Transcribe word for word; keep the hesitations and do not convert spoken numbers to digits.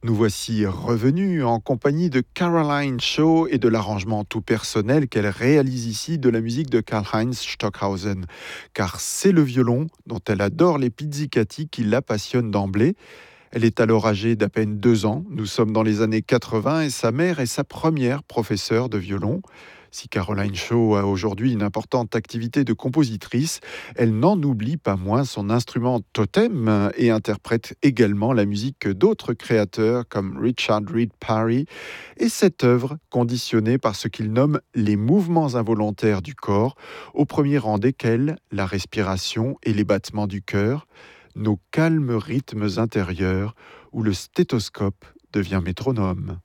Nous voici revenus en compagnie de Caroline Shaw et de l'arrangement tout personnel qu'elle réalise ici de la musique de Karlheinz Stockhausen. Car c'est le violon, dont elle adore les pizzicati, qui la passionne d'emblée. Elle est alors âgée d'à peine deux ans. Nous sommes dans les années quatre-vingts et sa mère est sa première professeure de violon. Si Caroline Shaw a aujourd'hui une importante activité de compositrice, elle n'en oublie pas moins son instrument totem et interprète également la musique d'autres créateurs comme Richard Reed Parry et cette œuvre conditionnée par ce qu'il nomme les mouvements involontaires du corps, au premier rang desquels la respiration et les battements du cœur, nos calmes rythmes intérieurs où le stéthoscope devient métronome.